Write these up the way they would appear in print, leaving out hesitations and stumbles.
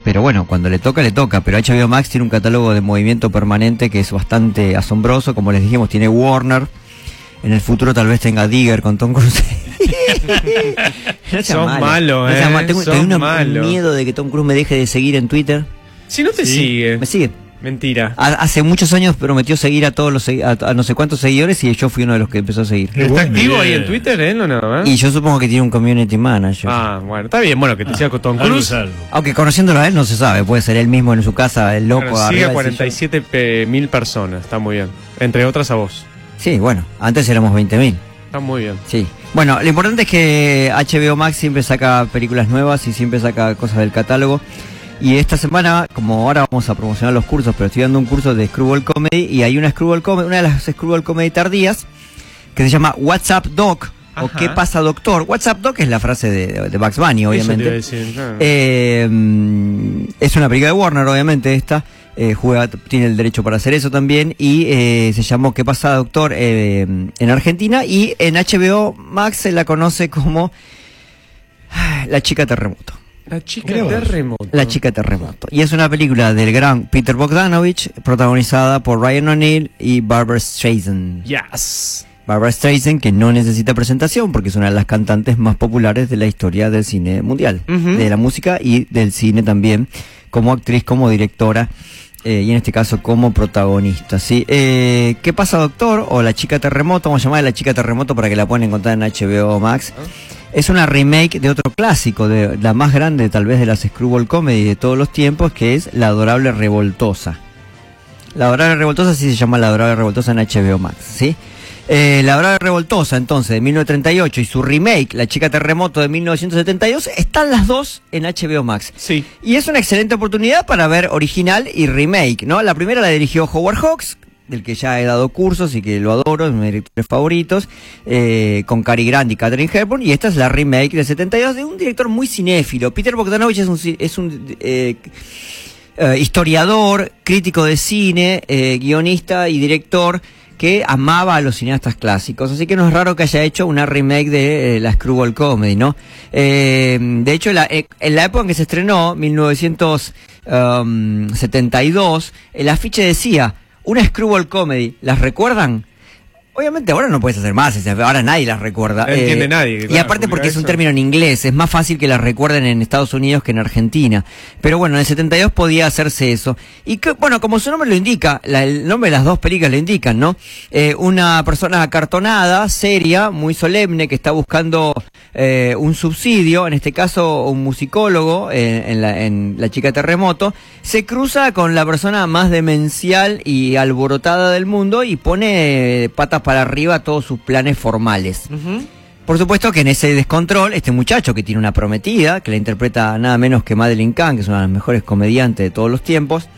pero bueno, cuando le toca, le toca. Pero HBO Max tiene un catálogo de movimiento permanente que es bastante asombroso. Como les dijimos, tiene Warner. En el futuro tal vez tenga Digger con Tom Cruise. No sos malo, Tengo un miedo de que Tom Cruise me deje de seguir en Twitter. Si no te sigue. Me sigue. Mentira. Hace muchos años prometió seguir a todos los a no sé cuántos seguidores y yo fui uno de los que empezó a seguir. ¿Está activo ahí en Twitter, o no? Y yo supongo que tiene un community manager. Ah, bueno, está bien, bueno, que te siga con Tom Cruise. Aunque conociéndolo a él no se sabe, puede ser él mismo en su casa, el loco. Bueno, sigue a 47.000 personas, está muy bien. Entre otras a vos. Sí, bueno, antes éramos 20.000. Está muy bien. Sí. Bueno, lo importante es que HBO Max siempre saca películas nuevas y siempre saca cosas del catálogo. Y esta semana, como ahora vamos a promocionar los cursos, pero estoy dando un curso de Screwball Comedy y hay una de las Screwball Comedy tardías que se llama WhatsApp Doc. Ajá. O ¿qué pasa, doctor? WhatsApp Doc es la frase de Bugs Bunny, obviamente. Eso te iba a decir, claro. Es una película de Warner, obviamente, esta. Tiene el derecho para hacer eso también. Y se llamó ¿Qué pasa, doctor? En Argentina. Y en HBO Max se la conoce como La chica terremoto. La chica terremoto. La chica terremoto. Y es una película del gran Peter Bogdanovich, protagonizada por Ryan O'Neal y Barbra Streisand. Yes. Barbra Streisand, que no necesita presentación porque es una de las cantantes más populares de la historia del cine mundial, de la música y del cine también, como actriz, como directora, y en este caso como protagonista, ¿sí? ¿Qué pasa, doctor? O La chica terremoto, vamos a llamarla La chica terremoto para que la puedan encontrar en HBO Max. Es una remake de otro clásico, de la más grande tal vez de las Screwball Comedy de todos los tiempos, que es La adorable revoltosa. La adorable revoltosa sí se llama La adorable revoltosa en HBO Max, ¿sí? La adorable revoltosa entonces de 1938 y su remake, La chica terremoto de 1972, están las dos en HBO Max. Sí. Y es una excelente oportunidad para ver original y remake, ¿no? La primera la dirigió Howard Hawks, del que ya he dado cursos y que lo adoro, es uno de mis directores favoritos, con Cary Grant y Katharine Hepburn, y esta es la remake del 72 de un director muy cinéfilo. Peter Bogdanovich es un historiador, crítico de cine, guionista y director que amaba a los cineastas clásicos, así que no es raro que haya hecho una remake de la Screwball Comedy, ¿no? De hecho, en la época en que se estrenó, 1972, el afiche decía una Screwball Comedy, ¿las recuerdan? Obviamente ahora no puedes hacer más, ahora nadie las recuerda. No entiende nadie. Claro, y aparte porque es un término en inglés, es más fácil que las recuerden en Estados Unidos que en Argentina. Pero bueno, en el 72 podía hacerse eso. Y que, bueno, como su nombre lo indica, el nombre de las dos películas lo indican, ¿no? Una persona acartonada, seria, muy solemne, que está buscando un subsidio, en este caso un musicólogo en la chica terremoto, se cruza con la persona más demencial y alborotada del mundo y pone patas para arriba todos sus planes formales. Por supuesto que en ese descontrol, este muchacho que tiene una prometida, que la interpreta nada menos que Madeleine Kahn, que es una de las mejores comediantes de todos los tiempos,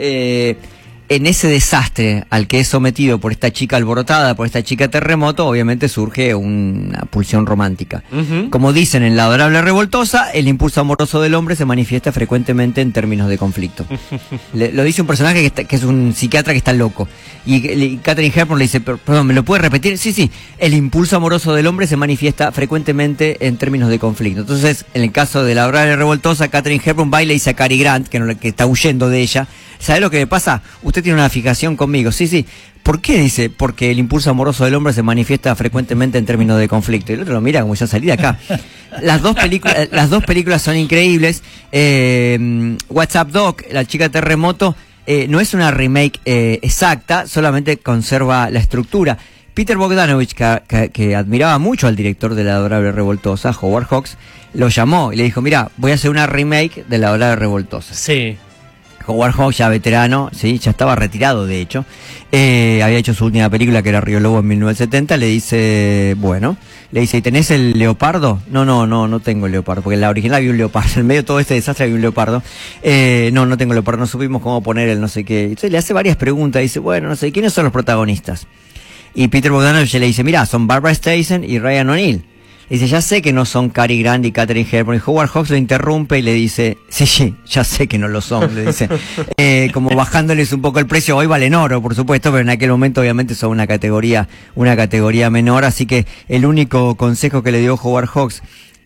en ese desastre al que es sometido por esta chica alborotada, por esta chica terremoto, obviamente surge una pulsión romántica. Como dicen en La adorable revoltosa, el impulso amoroso del hombre se manifiesta frecuentemente en términos de conflicto. Lo dice un personaje que es un psiquiatra que está loco. Y Katharine Hepburn le dice, perdón, ¿me lo puede repetir? Sí, el impulso amoroso del hombre se manifiesta frecuentemente en términos de conflicto. Entonces, en el caso de La adorable revoltosa, Katharine Hepburn va y le dice a Cary Grant, que está huyendo de ella, ¿sabe lo que me pasa? Usted tiene una fijación conmigo. Sí. ¿Por qué? Dice, porque el impulso amoroso del hombre se manifiesta frecuentemente en términos de conflicto. Y el otro lo mira como ya salí de acá. Las dos películas son increíbles. WhatsApp Doc, La chica terremoto, no es una remake exacta, solamente conserva la estructura. Peter Bogdanovich, que admiraba mucho al director de La adorable revoltosa, Howard Hawks, lo llamó y le dijo, mira, voy a hacer una remake de La adorable revoltosa. Sí. Howard Hawks, ya veterano, sí, ya estaba retirado de hecho, había hecho su última película que era Río Lobo en 1970, le dice, ¿y tenés el leopardo? No tengo el leopardo, porque en la original había un leopardo, en medio de todo este desastre había un leopardo, no tengo el leopardo, no supimos cómo poner el no sé qué, entonces le hace varias preguntas, dice, bueno, no sé, ¿quiénes son los protagonistas? Y Peter Bogdanovich le dice, mira, son Barbra Streisand y Ryan O'Neal. Dice, ya sé que no son Cary Grant y Katharine Hepburn. Y Howard Hawks lo interrumpe y le dice, sí, ya sé que no lo son, le dice. Como bajándoles un poco el precio. Hoy valen oro, por supuesto, pero en aquel momento obviamente son una categoría menor. Así que el único consejo que le dio Howard Hawks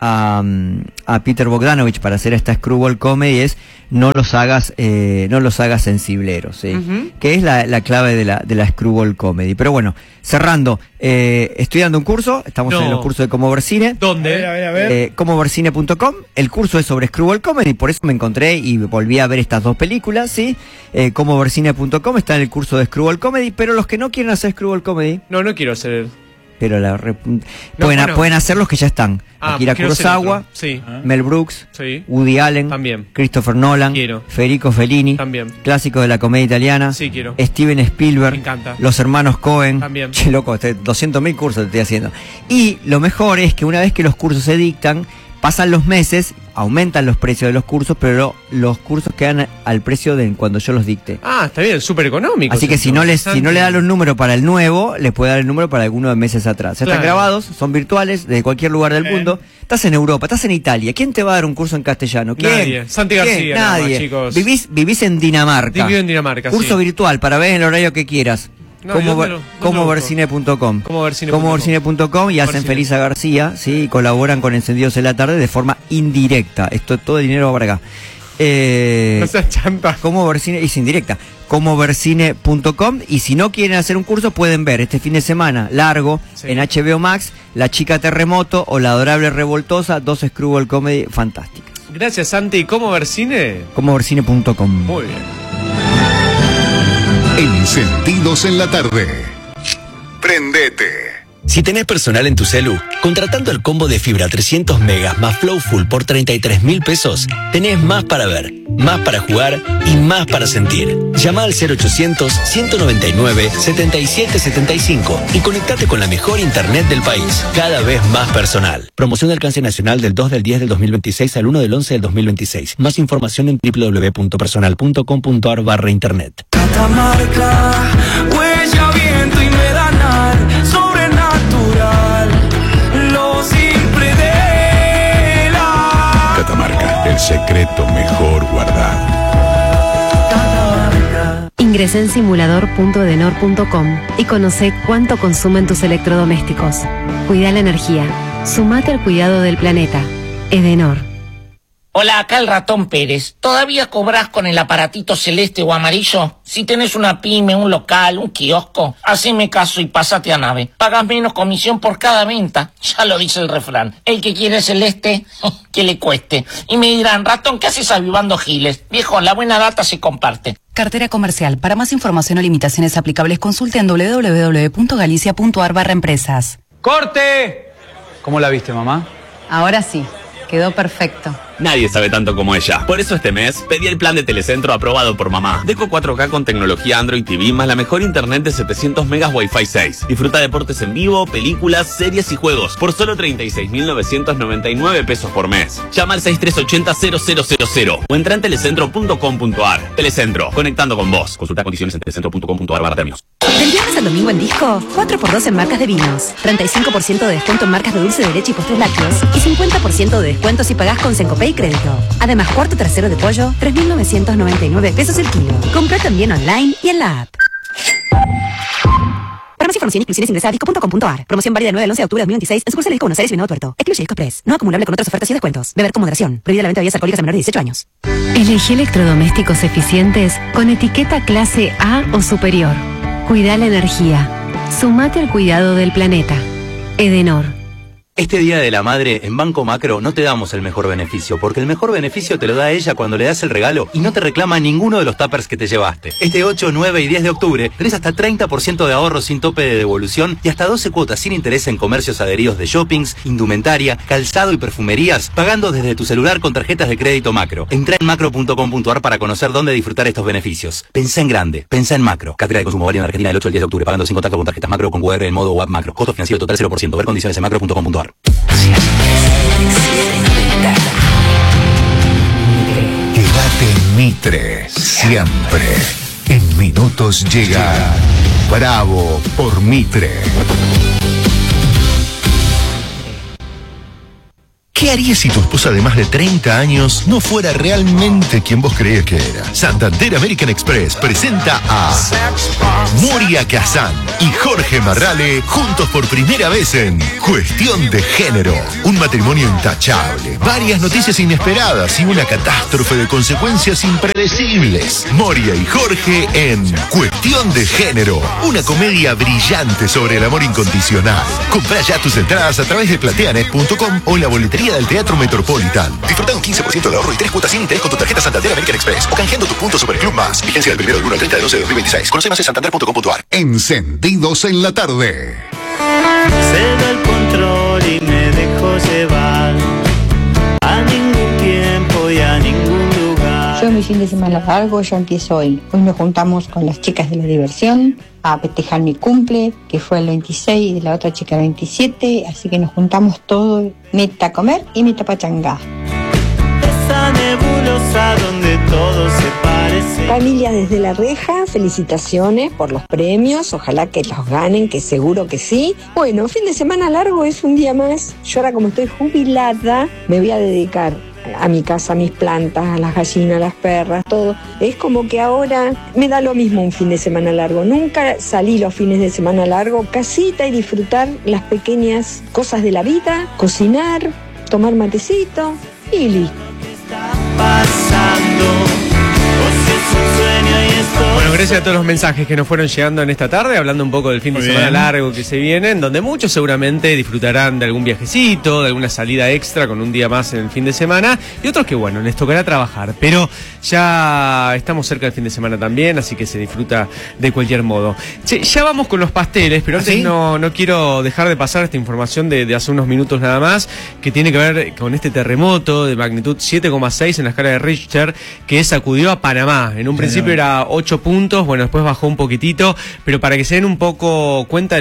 a Peter Bogdanovich para hacer esta screwball comedy es no los hagas sensibleros, ¿sí? Que es la clave de la screwball comedy. Pero bueno, cerrando, estoy dando un curso, estamos en los cursos de Cómo Ver Cine. ¿Dónde? A ver. Cómovercine.com. El curso es sobre screwball comedy, por eso me encontré y volví a ver estas dos películas, ¿sí? Cómovercine.com está en el curso de screwball comedy, pero los que no quieren hacer screwball comedy, No quiero hacer. pero pueden hacer los que ya están. Akira quiero hacer Kurosawa, otro. Sí. Mel Brooks, Sí. Woody Allen, También. Christopher Nolan, Quiero. Federico Fellini, También. clásicos de la comedia italiana, Sí, quiero. Steven Spielberg, Me encanta. los hermanos Cohen. También. Che, loco, 200.000 cursos te estoy haciendo. Y lo mejor es que una vez que los cursos se dictan, pasan los meses, aumentan los precios de los cursos, pero los cursos quedan al precio de cuando yo los dicte. Está bien, súper económico. Así que si no le da los números para el nuevo, les puede dar el número para algunos de meses atrás. Ya Claro. están grabados, son virtuales, desde cualquier lugar del mundo. Estás en Europa, estás en Italia. ¿Quién te va a dar un curso en castellano? ¿Quién? Nadie. Santi ¿Quién? García, nada más, Nadie. chicos. Vivís en Dinamarca. Vivo en Dinamarca, Curso sí. virtual para ver en el horario que quieras. No, ¿dónde lo Cómovercine.com. Cómovercine.com y hacen feliz a García, ¿sí? Y colaboran con Encendidos en la Tarde de forma indirecta. Todo el dinero va para acá. No seas chanta. Cómovercine es indirecta. Cómovercine.com. Y si no quieren hacer un curso, pueden ver este fin de semana largo en HBO Max La Chica Terremoto o La Adorable Revoltosa, dos screwball comedy fantásticas. Gracias, Santi. ¿Cómo ver cine? Cómovercine.com. Muy bien. Encendidos en la tarde. Prendete. Si tenés personal en tu celu, contratando el combo de fibra 300 megas más Flow Full por 33.000 pesos, tenés más para ver, más para jugar y más para sentir. Llama al 0800-199-7775 y conectate con la mejor internet del país, cada vez más personal. Promoción de alcance nacional del 2 del 10 del 2026 al 1 del 11 del 2026. Más información en www.personal.com.ar/internet. Catamarca, huella, viento y medanal, sobrenatural, lo simple de la Catamarca, el secreto mejor guardado. Ingresa en simulador.edenor.com y conoce cuánto consumen tus electrodomésticos. Cuida la energía. Sumate al cuidado del planeta. Edenor. Hola, acá el Ratón Pérez. ¿Todavía cobrás con el aparatito celeste o amarillo? Si tenés una pyme, un local, un kiosco, haceme caso y pásate a Nave. Pagas menos comisión por cada venta. Ya lo dice el refrán. El que quiere celeste, que le cueste. Y me dirán, Ratón, ¿qué haces avivando giles? Viejo, la buena data se comparte. Cartera comercial. Para más información o limitaciones aplicables, consulte en www.galicia.ar/empresas. ¡Corte! ¿Cómo la viste, mamá? Ahora sí, quedó perfecto. Nadie sabe tanto como ella. Por eso este mes pedí el plan de Telecentro aprobado por mamá. Deco 4K con tecnología Android TV más la mejor internet de 700 megas Wi-Fi 6. Disfruta deportes en vivo, películas, series y juegos por solo 36.999 pesos por mes. Llama al 6380-0000 o entra en telecentro.com.ar. Telecentro, conectando con vos. Consulta condiciones en telecentro.com.ar/términos. Del viernes al domingo en Disco, 4x2 en marcas de vinos, 35% de descuento en marcas de dulce de leche y postres lácteos y 50% de descuento si pagás con Sencopay y crédito. Además, cuarto trasero de pollo, 3.999 pesos el kilo. Compra también online y en la app. Para más información y exclusiones ingresa a disco.com.ar. Promoción válida del 9 al 11 de octubre de 2026 en sucursales Disco Buenos Aires y Venado Tuerto. Excluye Disco Express. No acumulable con otras ofertas y descuentos. Beber con moderación. Prohibida la venta de bebidas alcohólicas a menores de 18 años. Elegí electrodomésticos eficientes con etiqueta clase A o superior. Cuida la energía. Sumate al cuidado del planeta. Edenor. Este Día de la Madre, en Banco Macro, no te damos el mejor beneficio, porque el mejor beneficio te lo da ella cuando le das el regalo y no te reclama ninguno de los tuppers que te llevaste. Este 8, 9 y 10 de octubre tenés hasta 30% de ahorro sin tope de devolución y hasta 12 cuotas sin interés en comercios adheridos de shoppings, indumentaria, calzado y perfumerías, pagando desde tu celular con tarjetas de crédito Macro. Entrá en macro.com.ar para conocer dónde disfrutar estos beneficios. Pensá en grande, pensá en Macro. Cartera de consumo válida en Argentina del 8 al 10 de octubre, pagando sin contacto con tarjetas Macro con QR en modo web Macro. Costo financiero total 0%. Ver condiciones en macro.com.ar. Quédate en Mitre, siempre. En minutos llega Bravo por Mitre. ¿Qué harías si tu esposa de más de 30 años no fuera realmente quien vos creías que era? Santander American Express presenta a Moria Kazan y Jorge Marrale juntos por primera vez en Cuestión de Género. Un matrimonio intachable, varias noticias inesperadas y una catástrofe de consecuencias impredecibles. Moria y Jorge en Cuestión de Género, una comedia brillante sobre el amor incondicional. Comprá ya tus entradas a través de plateanet.com o en la boletería del Teatro Metropolitan. Disfruta un 15% de ahorro y 3 cuotas sin interés con tu tarjeta Santander American Express o canjeando tus puntos Superclub Más. Vigencia del 1 al 30 de 12 de 2026. Conoce más en santander.com.ar. Encendidos en la tarde. Cedo el control y me dejo llevar a ningún tiempo y a ningún lugar. Yo mi fin de semana largo ya empiezo hoy. Hoy nos juntamos con las chicas de la diversión a festejar mi cumple, que fue el 26 y de la otra chica el 27, así que nos juntamos todos, meta a comer y meta pachangá. Esa nebulosa donde todo se parece. Familia desde La Reja, felicitaciones por los premios, ojalá que los ganen, que seguro que sí. Bueno, fin de semana largo es un día más. Yo ahora como estoy jubilada, me voy a dedicar a mi casa, a mis plantas, a las gallinas, a las perras, todo. Es como que ahora me da lo mismo un fin de semana largo. Nunca salí los fines de semana largo, casita y disfrutar las pequeñas cosas de la vida, cocinar, tomar matecito y listo. Bueno, gracias a todos los mensajes que nos fueron llegando en esta tarde, hablando un poco del fin de semana largo que se viene, en donde muchos seguramente disfrutarán de algún viajecito, de alguna salida extra con un día más en el fin de semana, y otros que, bueno, les tocará trabajar, pero ya estamos cerca del fin de semana también, así que se disfruta de cualquier modo. Che, ya vamos con los pasteles, pero antes no quiero dejar de pasar esta información de hace unos minutos nada más, que tiene que ver con este terremoto de magnitud 7,6 en la escala de Richter, que sacudió a Panamá. En un principio era 8 puntos, bueno, después bajó un poquitito, pero para que se den un poco cuenta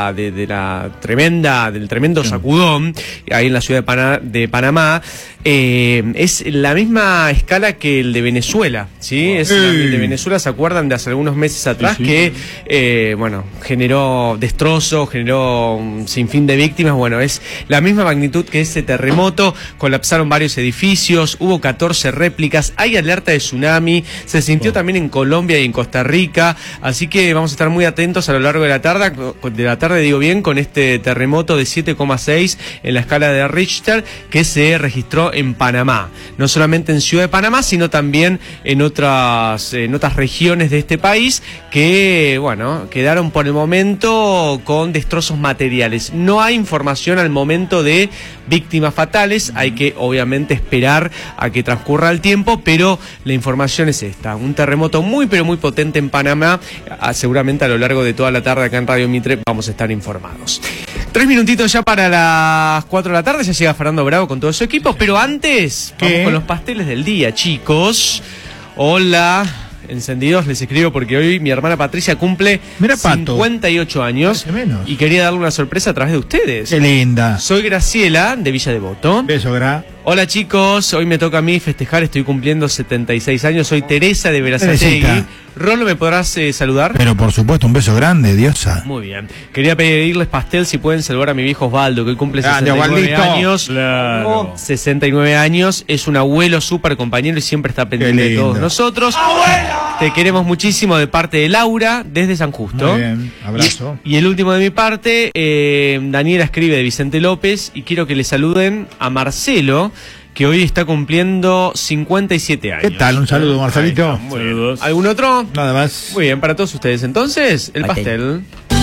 del tremendo sacudón ahí en la ciudad de Panamá, es la misma escala que el de Venezuela, ¿sí? El de Venezuela, ¿se acuerdan de hace algunos meses atrás? Que, generó destrozos, generó un sinfín de víctimas? Bueno, es la misma magnitud que ese terremoto, colapsaron varios edificios, hubo 14 réplicas, hay alerta de tsunami, se sintió también en Colombia y en Costa Rica, así que vamos a estar muy atentos a lo largo de la tarde, digo bien, con este terremoto de 7,6 en la escala de Richter que se registró en Panamá, no solamente en Ciudad de Panamá, sino también en otras regiones de este país que, bueno, quedaron por el momento con destrozos materiales. No hay información al momento de víctimas fatales, hay que obviamente esperar a que transcurra el tiempo, pero la información es esta: un terremoto muy pero muy potente en Panamá. Seguramente a lo largo de toda la tarde acá en Radio Mitre vamos a estar informados. 3 minutitos ya para las 4 de la tarde, ya llega Fernando Bravo con todo su equipo, pero antes vamos con los pasteles del día, chicos. Hola, encendidos, les escribo porque hoy mi hermana Patricia cumple 58 años y quería darle una sorpresa a través de ustedes. Qué linda. Soy Graciela, de Villa Devoto. Beso, Gra. Hola chicos, hoy me toca a mí festejar, estoy cumpliendo 76 años, soy Teresa de Verazategui. Rolo, ¿me podrás saludar? Pero por supuesto, un beso grande, diosa. Muy bien. Quería pedirles pastel si pueden saludar a mi viejo Osvaldo, que hoy cumple 69 años. Claro. 69 años, es un abuelo súper compañero y siempre está pendiente de todos nosotros. ¡Abuela! Te queremos muchísimo de parte de Laura, desde San Justo. Muy bien, abrazo. Y el último de mi parte, Daniela escribe de Vicente López y quiero que le saluden a Marcelo, que hoy está cumpliendo 57 años. ¿Qué tal? Un saludo, Marcelito. Saludos. ¿Algún otro? Nada más. Muy bien, para todos ustedes entonces, el pastel.